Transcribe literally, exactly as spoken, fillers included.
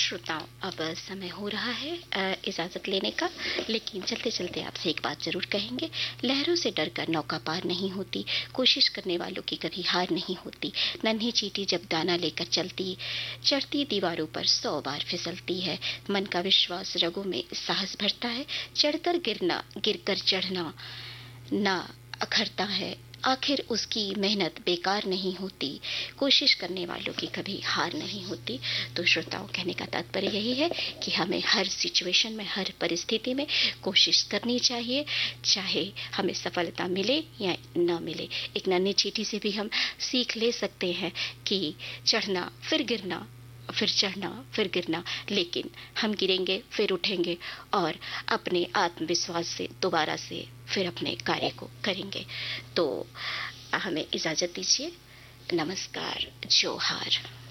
श्रोताओं, अब समय हो रहा है अ, इजाज़त लेने का, लेकिन चलते-चलते आपसे एक बात ज़रूर कहेंगे। लहरों से डरकर नौका पार नहीं होती, कोशिश करने वालों की कभी हार नहीं होती। नन्ही चींटी जब दाना लेकर चलती, चढ़ती दीवारों पर सौ बार फिसलती है। मन का विश्वास रगों में साहस भरता है, चढ़कर गिरना, गिरकर चढ़ना ना अखरता है। आखिर उसकी मेहनत बेकार नहीं होती, कोशिश करने वालों की कभी हार नहीं होती। तो श्रोताओं, कहने का तात्पर्य यही है कि हमें हर सिचुएशन में, हर परिस्थिति में कोशिश करनी चाहिए, चाहे हमें सफलता मिले या न मिले। एक नन्ही चींटी से भी हम सीख ले सकते हैं कि चढ़ना, फिर गिरना, फिर चढ़ना, फिर गिरना, लेकिन हम गिरेंगे, फिर उठेंगे और अपने आत्मविश्वास से दोबारा से फिर अपने कार्य को करेंगे। तो हमें इजाज़त दीजिए। नमस्कार, जोहार।